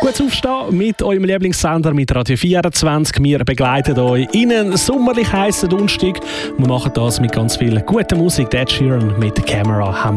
Gutes Aufstehen mit eurem Lieblingssender, mit Radio 24. Wir begleiten euch in einen sommerlich heißen Donnerstag. Wir machen das mit ganz viel guter Musik. Ed Sheeran mit Camera haben